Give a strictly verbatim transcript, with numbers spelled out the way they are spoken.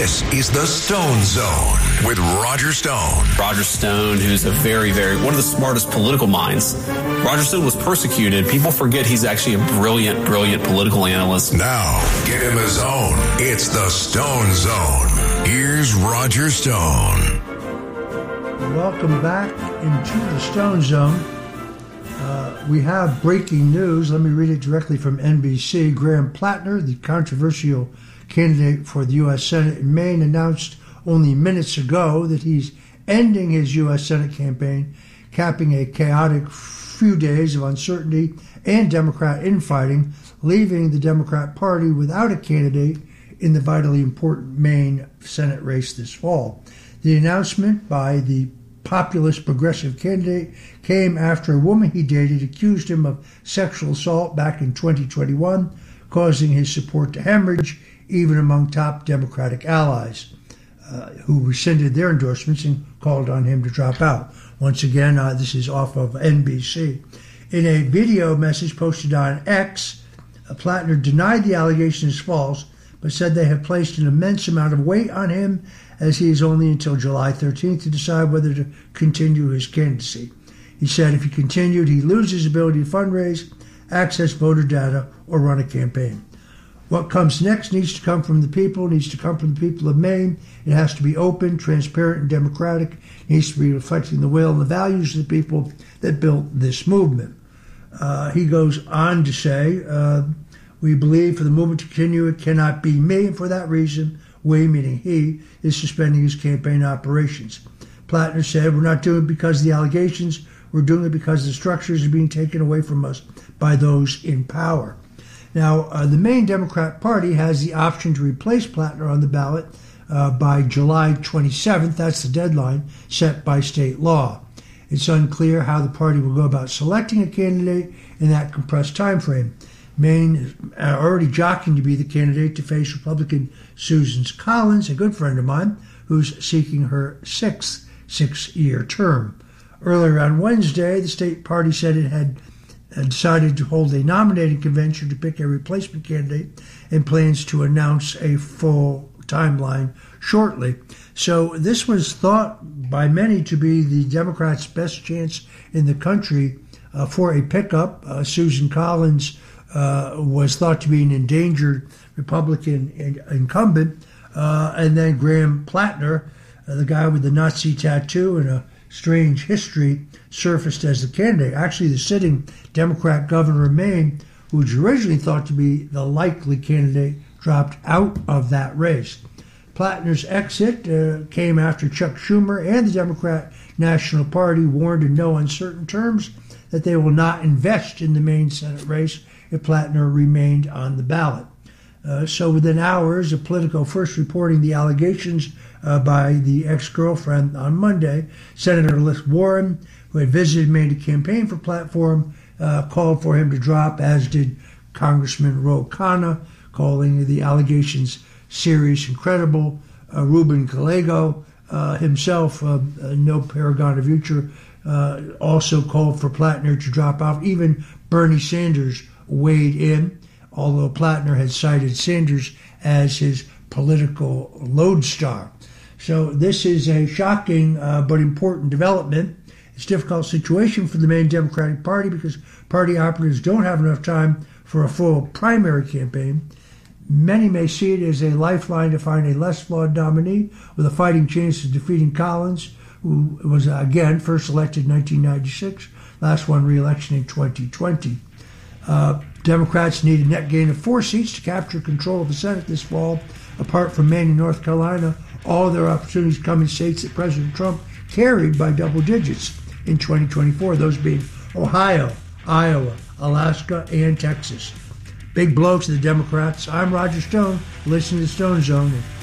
This is the Stone Zone with Roger Stone. Roger Stone, who's a very, very, one of the smartest political minds. Roger Stone was persecuted. People forget he's actually a brilliant, brilliant political analyst. Now, get in the zone. It's the Stone Zone. Here's Roger Stone. Welcome back into the Stone Zone. Uh, we have breaking news. Let me read it directly from N B C. Graham Plattner, the controversial candidate for the U S Senate in Maine, announced only minutes ago that he's ending his U S Senate campaign, capping a chaotic few days of uncertainty and Democrat infighting, leaving the Democrat Party without a candidate in the vitally important Maine Senate race this fall. The announcement by the populist progressive candidate came after a woman he dated accused him of sexual assault back in twenty twenty-one, causing his support to hemorrhage even among top Democratic allies, uh, who rescinded their endorsements and called on him to drop out. Once again, uh, this is off of N B C. In a video message posted on X, uh, Plattner denied the allegation is false, but said they have placed an immense amount of weight on him, as he is only until July thirteenth to decide whether to continue his candidacy. He said if he continued, he'd lose his ability to fundraise, access voter data, or run a campaign. What comes next needs to come from the people, needs to come from the people of Maine. It has to be open, transparent, and democratic. It needs to be reflecting the will and the values of the people that built this movement. Uh, he goes on to say, uh, we believe for the movement to continue, it cannot be me, and for that reason, we, meaning he, is suspending his campaign operations. Plattner said, we're not doing it because of the allegations, we're doing it because the structures are being taken away from us by those in power. Now, uh, the Maine Democrat Party has the option to replace Plattner on the ballot uh, by July twenty-seventh. That's the deadline set by state law. It's unclear how the party will go about selecting a candidate in that compressed time frame. Maine is already jockeying to be the candidate to face Republican Susan Collins, a good friend of mine, who's seeking her sixth six-year term. Earlier on Wednesday, the state party said it had decided to hold a nominating convention to pick a replacement candidate and plans to announce a full timeline shortly. So this was thought by many to be the Democrats' best chance in the country uh, for a pickup. Uh, Susan Collins uh, was thought to be an endangered Republican in- incumbent. Uh, and then Graham Plattner, uh, the guy with the Nazi tattoo and a strange history, surfaced as the candidate. Actually, the sitting Democrat governor of Maine, who was originally thought to be the likely candidate, dropped out of that race. Plattner's exit uh, came after Chuck Schumer and the Democrat National Party warned in no uncertain terms that they will not invest in the Maine Senate race if Plattner remained on the ballot. Uh, so within hours of Politico first reporting the allegations uh, by the ex-girlfriend on Monday, Senator Liz Warren, who had visited Maine to campaign for Platform, uh, called for him to drop, as did Congressman Ro Khanna, calling the allegations serious and credible. Uh, Ruben Gallego uh, himself, uh, uh, no paragon of future, uh, also called for Plattner to drop out. Even Bernie Sanders weighed in, although Plattner had cited Sanders as his political lodestar. So this is a shocking uh, but important development. It's a difficult situation for the Maine Democratic Party because party operatives don't have enough time for a full primary campaign. Many may see it as a lifeline to find a less flawed nominee with a fighting chance of defeating Collins, who was, again, first elected in nineteen ninety-six, last won re-election in twenty twenty. Uh, Democrats need a net gain of four seats to capture control of the Senate this fall. Apart from Maine and North Carolina, all their opportunities come in states that President Trump carried by double digits in twenty twenty-four, those being Ohio, Iowa, Alaska, and Texas. Big blow to the Democrats. I'm Roger Stone. Listen to the Stone Zone.